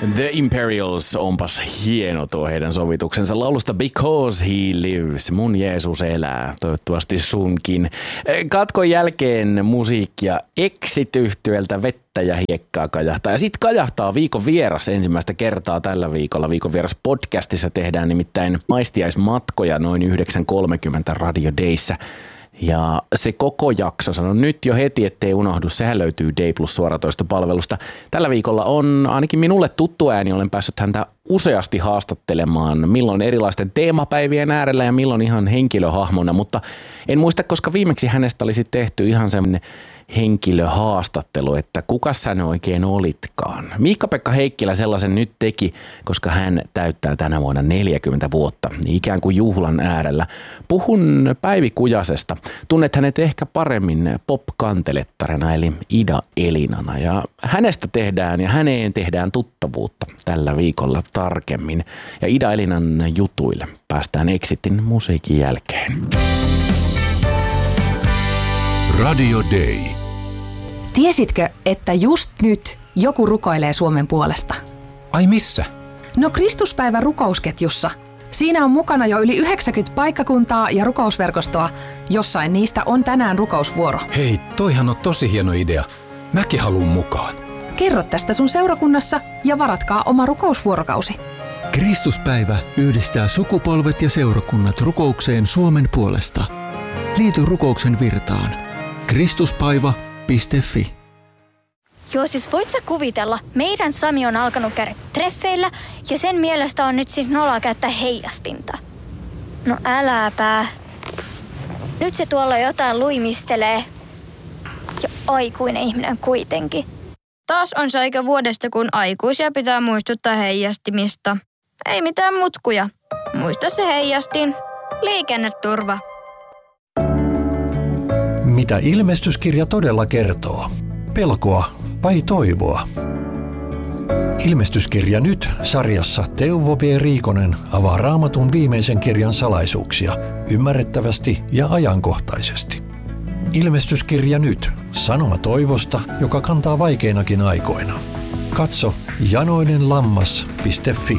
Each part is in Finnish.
The Imperials, onpas hieno tuo heidän sovituksensa laulusta Because He Lives, mun Jeesus elää, toivottavasti sunkin. Katkon jälkeen musiikkia Exit-yhtyeltä Vettä ja hiekkaa kajahtaa. Ja sit kajahtaa viikon vieras ensimmäistä kertaa tällä viikolla. Viikon vieras podcastissa tehdään nimittäin maistiaismatkoja noin 9.30 Radio Dayssä. Ja se koko jakso, sanon nyt jo heti, ettei unohdu, sehän löytyy Day Plus suoratoistopalvelusta. Tällä viikolla on ainakin minulle tuttu ääni, olen päässyt häntä useasti haastattelemaan, milloin erilaisten teemapäivien äärellä ja milloin ihan henkilöhahmona, mutta en muista, koska viimeksi hänestä olisi tehty ihan semmoinen henkilöhaastattelu, että kukas hän oikein olitkaan. Miikka-Pekka Heikkilä sellaisen nyt teki, koska hän täyttää tänä vuonna 40 vuotta, ikään kuin juhlan äärellä. Puhun Päivi Kujasesta. Tunnet hänet ehkä paremmin pop-kantelettarena eli Ida Elinana. Ja hänestä tehdään ja häneen tehdään tuttavuutta tällä viikolla tarkemmin. Ja Ida Elinan jutuille päästään Exitin musiikin jälkeen. Radio Day. Tiesitkö, että just nyt joku rukoilee Suomen puolesta? Ai missä? No Kristuspäivä rukousketjussa. Siinä on mukana jo yli 90 paikkakuntaa ja rukousverkostoa. Jossain niistä on tänään rukousvuoro. Hei, toihan on tosi hieno idea. Mäkin haluun mukaan. Kerro tästä sun seurakunnassa ja varatkaa oma rukousvuorokausi. Kristuspäivä yhdistää sukupolvet ja seurakunnat rukoukseen Suomen puolesta. Liity rukouksen virtaan. Kristuspaiva.fi. Joo, siis voit sä kuvitella, meidän Sami on alkanut käydä treffeillä ja sen mielestä on nyt siis noloa käyttää heijastinta. No äläpä. Nyt se tuolla jotain luimistelee. Ja aikuinen ihminen kuitenkin. Taas on se aika vuodesta, kun aikuisia pitää muistuttaa heijastimista. Ei mitään mutkuja. Muista se heijastin. Liikenneturva. Mitä ilmestyskirja todella kertoo? Pelkoa vai toivoa? Ilmestyskirja nyt -sarjassa Teuvo B. Riikonen avaa Raamatun viimeisen kirjan salaisuuksia ymmärrettävästi ja ajankohtaisesti. Ilmestyskirja nyt -sanoma toivosta, joka kantaa vaikeinakin aikoina. Katso janoinenlammas.fi.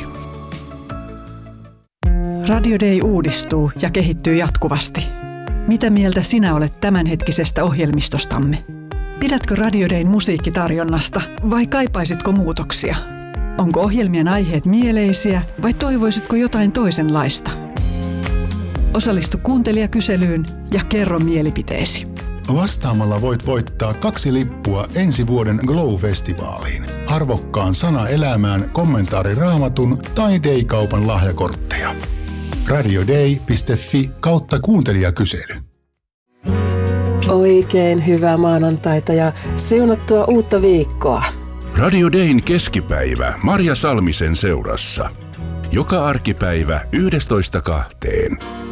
Radio Day uudistuu ja kehittyy jatkuvasti. Mitä mieltä sinä olet tämänhetkisestä ohjelmistostamme? Pidätkö Radio Dayn musiikkitarjonnasta vai kaipaisitko muutoksia? Onko ohjelmien aiheet mieleisiä vai toivoisitko jotain toisenlaista? Osallistu kuuntelijakyselyyn ja kerro mielipiteesi. Vastaamalla voit voittaa 2 lippua ensi vuoden Glow-festivaaliin, arvokkaan Sana elämään kommentaari Raamatun tai Day-kaupan lahjakortteja. radioday.fi/kuuntelijakysely. Oikein hyvää maanantaita ja siunattua uutta viikkoa. Radio Dayn keskipäivä Marja Salmisen seurassa. Joka arkipäivä 11.2.